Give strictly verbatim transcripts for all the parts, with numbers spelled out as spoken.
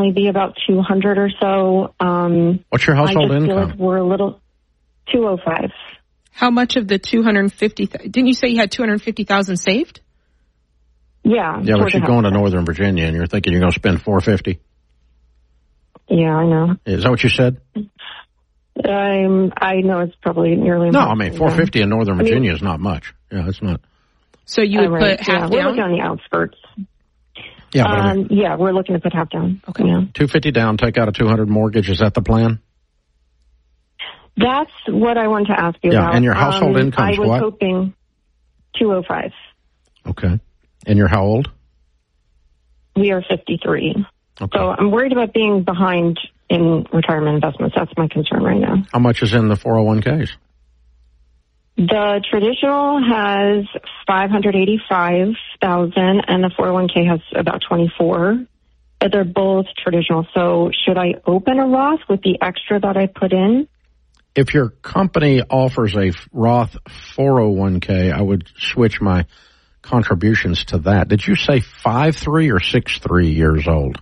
definitely be about two hundred or so. Um, What's your household I just income? Feel like we're a little two oh five. How much of the two hundred fifty? Didn't you say you had two hundred fifty thousand saved? Yeah. Yeah, but you're going to Northern Virginia and you're thinking you're going to spend four fifty. Yeah, I know. Is that what you said? Um, I know it's probably nearly. No, I mean four fifty in Northern I mean, Virginia is not much. Yeah, it's not. So you would right. put half yeah, down? We're looking on the outskirts. Yeah, but um, I mean, yeah, we're looking to put half down. Okay. Yeah. two fifty down, take out a two hundred mortgage. Is that the plan? That's what I wanted to ask you yeah, about. and your household um, income's I was what? hoping two oh five. Okay. And you're how old? We are fifty-three. Okay. So I'm worried about being behind in retirement investments. That's my concern right now. How much is in the four oh one k's? The traditional has five hundred eighty-five thousand and the four oh one k has about twenty-four. But they're both traditional. So should I open a Roth with the extra that I put in? If your company offers a Roth four oh one k, I would switch my contributions to that. Did you say five three or six three years old?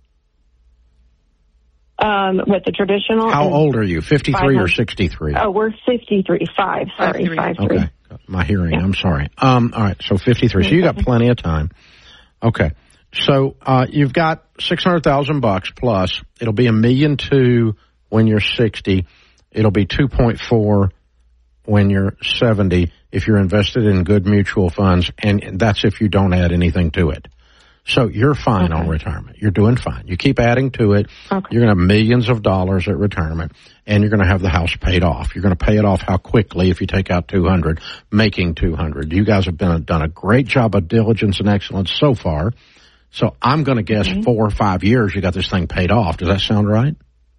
Um, with the traditional. How old are you, fifty-three or sixty-three? Oh, we're fifty-three, five, sorry, five, three. Okay, my hearing, yeah. I'm sorry. Um, all right, so fifty-three, so you got plenty of time. Okay, so uh, you've got six hundred thousand bucks plus. It'll be a million two when you're sixty. It'll be two point four when you're seventy if you're invested in good mutual funds, and that's if you don't add anything to it. So you're fine okay. on retirement. You're doing fine. You keep adding to it. Okay. You're going to have millions of dollars at retirement, and you're going to have the house paid off. You're going to pay it off how quickly if you take out two hundred, making two hundred. You guys have been done a great job of diligence and excellence so far. So I'm going to guess okay. four or five years you got this thing paid off. Does that sound right?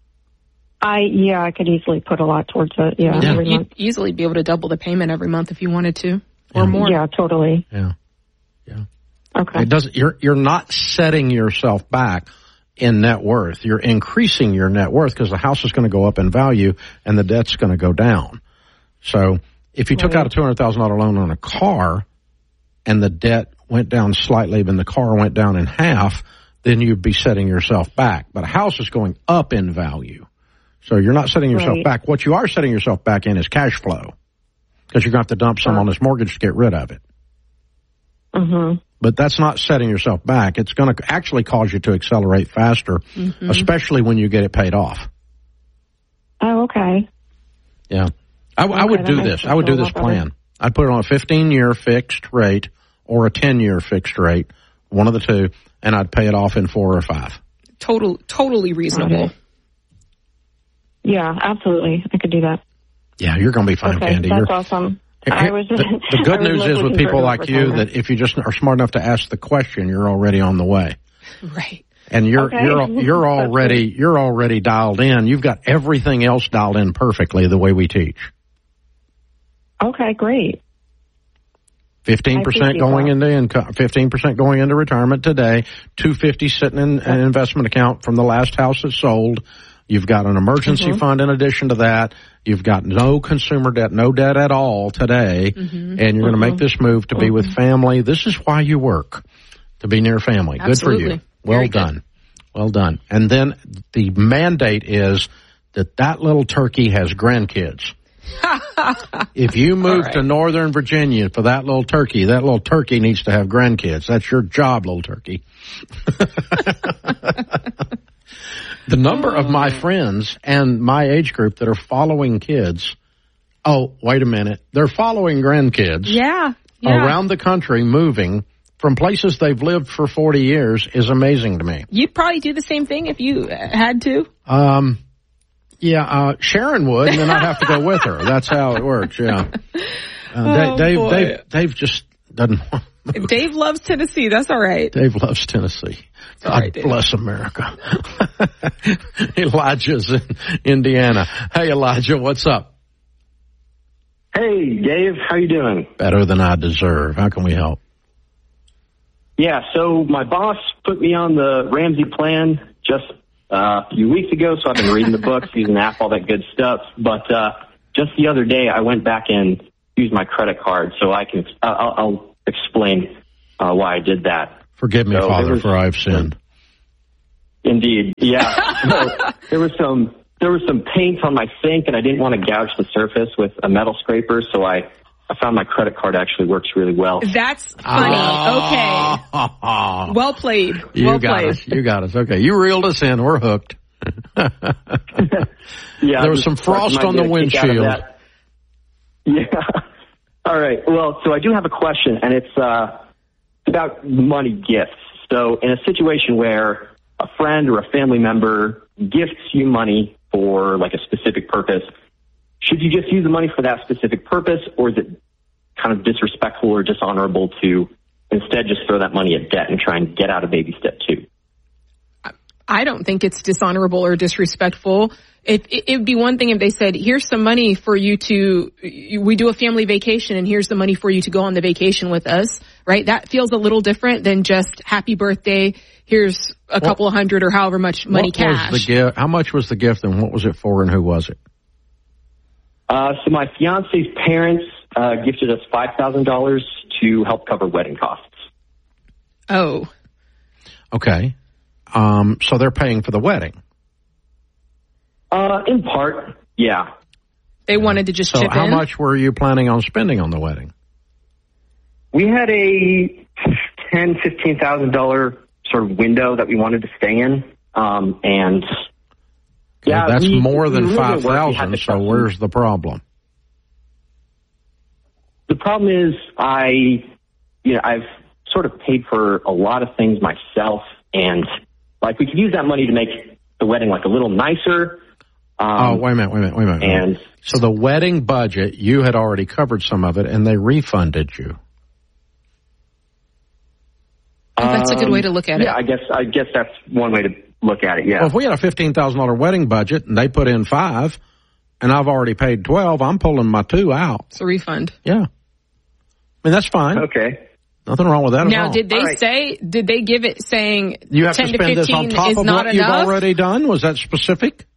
I yeah, I could easily put a lot towards it. Yeah, yeah. every You'd month. easily be able to double the payment every month if you wanted to, or yeah. more. Yeah, totally. Yeah, yeah. Okay. It doesn't. You're you're not setting yourself back in net worth. You're increasing your net worth because the house is going to go up in value and the debt's going to go down. So if you right. took out a two hundred thousand dollar loan on a car and the debt went down slightly, but the car went down in half, then you'd be setting yourself back. But a house is going up in value. So you're not setting yourself right. back. What you are setting yourself back in is cash flow because you're going to have to dump some uh, on this mortgage to get rid of it. Mm-hmm. But that's not setting yourself back. It's going to actually cause you to accelerate faster, mm-hmm. especially when you get it paid off. Oh, okay. Yeah. I, okay, I would do this. I would do this plan. Better. I'd put it on a fifteen-year fixed rate or a ten-year fixed rate, one of the two, and I'd pay it off in four or five. Total, totally reasonable. Okay. Yeah, absolutely. I could do that. Yeah, you're going to be fine, okay, Candy. That's you're, awesome. I was, the, the good was news is with people like you that if you just are smart enough to ask the question, you're already on the way. Right. And you're okay. you're you're already you're already dialed in. You've got everything else dialed in perfectly the way we teach. Okay, great. Fifteen percent going into income, fifteen percent going into retirement today. Two fifty sitting in an investment account from the last house that sold. You've got an emergency mm-hmm. fund in addition to that. You've got no consumer debt, no debt at all today. Mm-hmm. And you're mm-hmm. going to make this move to mm-hmm. be with family. This is why you work, to be near family. Absolutely. Good for you. Well Very done. Good. Well done. And then the mandate is that that little turkey has grandkids. If you move right. to Northern Virginia for that little turkey, that little turkey needs to have grandkids. That's your job, little turkey. The number of my friends and my age group that are following kids, oh, wait a minute, they're following grandkids yeah, yeah. around the country moving from places they've lived for forty years is amazing to me. You'd probably do the same thing if you had to. Um, yeah, uh, Sharon would, and then I'd have to go with her. That's how it works, yeah. Uh, oh, Dave, boy. Dave, Dave just doesn't want to move. Dave loves Tennessee. That's all right. Dave loves Tennessee. God right, bless America. Elijah's in Indiana. Hey, Elijah, what's up? Hey, Dave, how you doing? Better than I deserve. How can we help? Yeah, so my boss put me on the Ramsey plan just uh, a few weeks ago, so I've been reading the books, using the app, all that good stuff. But uh, just the other day, I went back and used my credit card, so I can uh, I'll, I'll explain uh, why I did that. Forgive me, so Father, was, for I've sinned. Indeed. Yeah. So there was some there was some paint on my sink, and I didn't want to gouge the surface with a metal scraper, so I, I found my credit card actually works really well. That's funny. Oh. Okay. Well played. You well got played. us. You got us. Okay. You reeled us in. We're hooked. Yeah. There was some frost on the windshield. Yeah. All right. Well, so I do have a question, and it's uh, about money gifts. So in a situation where a friend or a family member gifts you money for like a specific purpose, should you just use the money for that specific purpose, or is it kind of disrespectful or dishonorable to instead just throw that money at debt and try and get out of baby step two? I don't think it's dishonorable or disrespectful. It, it, it would be one thing if they said, here's some money for you to, we do a family vacation and here's the money for you to go on the vacation with us, right? That feels a little different than just happy birthday, here's a Well, couple of hundred or however much money what cash. Was the gift, how much was the gift and what was it for and who was it? Uh, so my fiance's parents uh, gifted us five thousand dollars to help cover wedding costs. Oh. Okay. Um, so they're paying for the wedding. Uh, in part, yeah. They wanted to just So chip how in? much were you planning on spending on the wedding? We had a ten, fifteen thousand dollar sort of window that we wanted to stay in, um, and yeah, That's we, more than we really five worked. We had thousand. to So cut where's the problem? The problem is I, you know, I've sort of paid for a lot of things myself, and like we could use that money to make the wedding like a little nicer. Um, oh, wait a minute, wait a minute, wait a minute. wait a minute. And So the wedding budget, you had already covered some of it, and they refunded you. That's a good way to look at yeah, it. I guess I guess that's one way to look at it. Yeah. Well, if we had a fifteen thousand dollars wedding budget and they put in five, and I've already paid twelve, I'm pulling my two out. It's a refund. Yeah. I mean, that's fine. Okay. Nothing wrong with that at Now, all. did they All right. say, did they give it saying you have ten to to spend this on fifteen top is of not what you've enough? already done? Was that specific?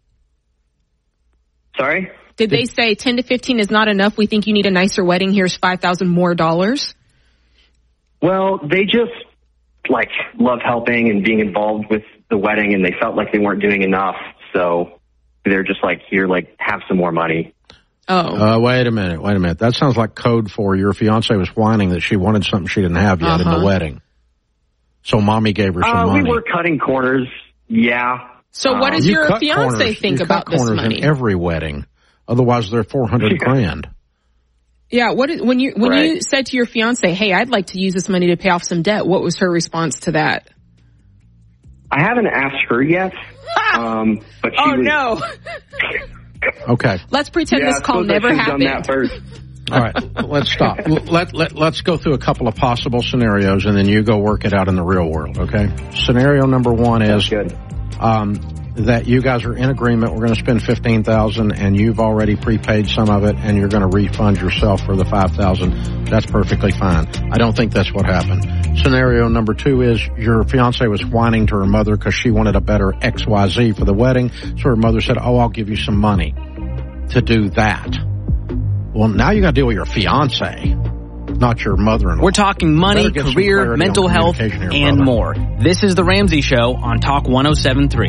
Sorry. Did they say ten to fifteen is not enough? We think you need a nicer wedding. Here's five thousand more dollars. Well, they just like love helping and being involved with the wedding, and they felt like they weren't doing enough, so they're just like, here, like, have some more money. Oh. Uh, wait a minute, wait a minute. That sounds like code for your fiance was whining that she wanted something she didn't have yet Uh-huh. in the wedding. So mommy gave her some Uh, money. we were cutting corners. Yeah. So what Um, does You your cut fiance corners. think You about cut this corners money? in every wedding. Otherwise, they're four hundred Yeah. grand. Yeah. What is, when you when Right. you said to your fiance, "Hey, I'd like to use this money to pay off some debt," what was her response to that? I haven't asked her yet. um, but she Oh was, no! Okay. Let's pretend Yeah, this I call suppose I never should've done happened. that first. All right. Let's stop. Let, let, let's go through a couple of possible scenarios, and then you go work it out in the real world, okay? Scenario number one is Good. um, that you guys are in agreement. We're going to spend fifteen thousand dollars, and you've already prepaid some of it, and you're going to refund yourself for the five thousand dollars. That's perfectly fine. I don't think that's what happened. Scenario number two is your fiance was whining to her mother because she wanted a better X Y Z for the wedding. So her mother said, oh, I'll give you some money to do that. Well, now you got to deal with your fiance, not your mother-in-law. We're talking money, Better get some career, clarity mental on health, communication here, and brother. more. This is The Ramsey Show on Talk one oh seven point three.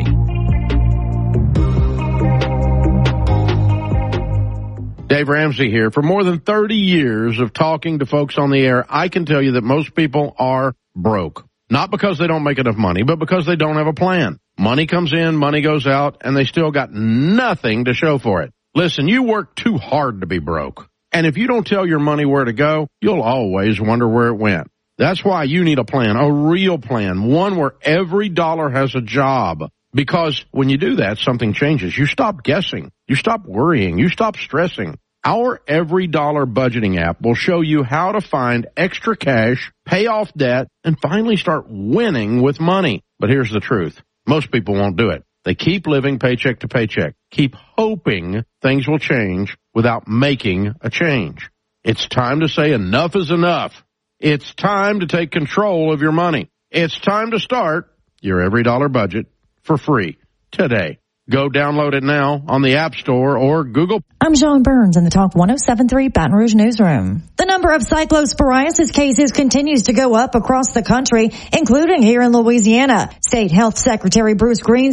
Dave Ramsey here. For more than thirty years of talking to folks on the air, I can tell you that most people are broke. Not because they don't make enough money, but because they don't have a plan. Money comes in, money goes out, and they still got nothing to show for it. Listen, you work too hard to be broke. And if you don't tell your money where to go, you'll always wonder where it went. That's why you need a plan, a real plan, one where every dollar has a job. Because when you do that, something changes. You stop guessing. You stop worrying. You stop stressing. Our Every Dollar budgeting app will show you how to find extra cash, pay off debt, and finally start winning with money. But here's the truth. Most people won't do it. They keep living paycheck to paycheck, keep hoping things will change without making a change. It's time to say enough is enough. It's time to take control of your money. It's time to start your Every Dollar budget for free today. Go download it now on the App Store or Google. I'm Sean Burns in the Talk one oh seven point three Baton Rouge Newsroom. The number of cyclosporiasis cases continues to go up across the country, including here in Louisiana. State Health Secretary Bruce Green